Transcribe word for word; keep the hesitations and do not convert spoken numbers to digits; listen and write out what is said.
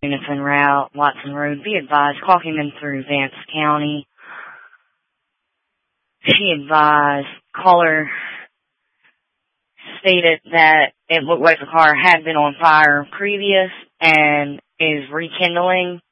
Unison route, Watson Road. Be advised, clocking in through Vance County. She advised, caller stated that it looked like the car had been on fire previous and is rekindling.